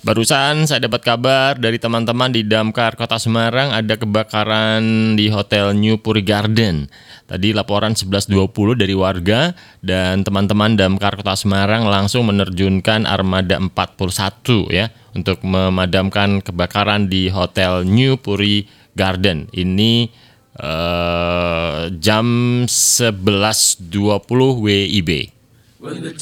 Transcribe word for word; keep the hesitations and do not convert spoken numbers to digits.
Barusan saya dapat kabar dari teman-teman di Damkar Kota Semarang ada kebakaran di Hotel New Puri Garden. Tadi laporan sebelas dua puluh dari warga dan teman-teman Damkar Kota Semarang langsung menerjunkan armada empat puluh satu ya untuk memadamkan kebakaran di Hotel New Puri Garden. Ini eh, jam sebelas dua puluh W I B.